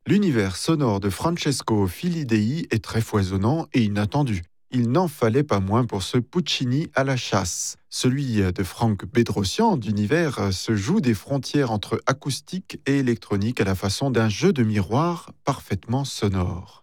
L'univers sonore de Francesco Filidei est très foisonnant et inattendu. Il n'en fallait pas moins pour ce Puccini à la chasse. Celui de Franck Bedrosian d'Univers se joue des frontières entre acoustique et électronique à la façon d'un jeu de miroir parfaitement sonore.